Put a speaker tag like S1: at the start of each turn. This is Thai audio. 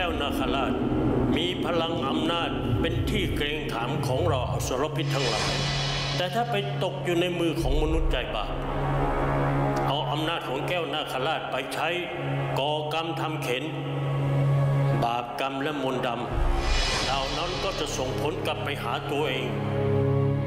S1: ก้วนาคราชมีพลังอำนาจเป็นที่เกรงขามของเราอสรพิษทั้งหลายแต่ถ้าไปตกอยู่ในมือของมนุษย์ใจบาปเอาอำนาจของแก้วนาคราชไปใช้ก่อกรรมทำเข็ญบาปกรรมและมนต์ดำเหล่านั้นก็จะส่งผลกลับไปหาตัวเอง